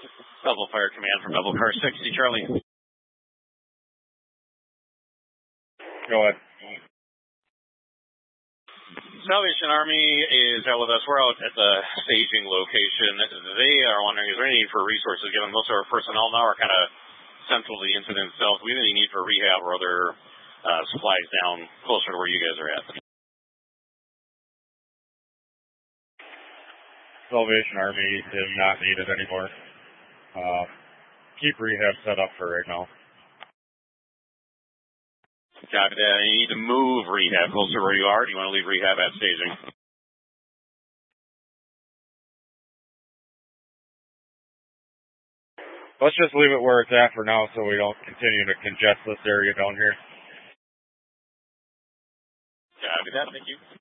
Belleville Fire Command from Belleville Car 60, Charlie. Go ahead. Salvation Army is out with us. We're out at the staging location. They are wondering, is there any need for resources, given most of our personnel now are kind of central to the incident itself? Do we have any need for rehab or other supplies down closer to where you guys are at? Salvation Army is not needed anymore. Keep rehab set up for right now. Copy that. You need to move rehab closer to where you are. Do you want to leave rehab at staging? Let's just leave it where it's at for now so we don't continue to congest this area down here. Copy that. Thank you.